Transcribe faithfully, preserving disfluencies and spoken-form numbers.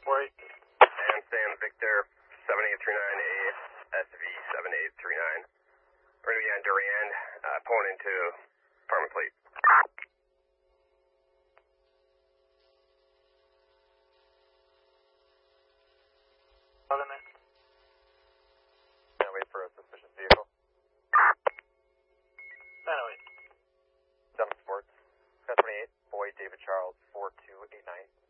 four eight. And Sam Victor, seven eight three nine A S V seven eight three nine. We're going to be on Durand, uh, pulling into Apartment Fleet. Other man. Can't wait for a suspicious vehicle. nine oh eight. seven Sports, ten twenty-eight, Boyd David Charles, four two eight nine.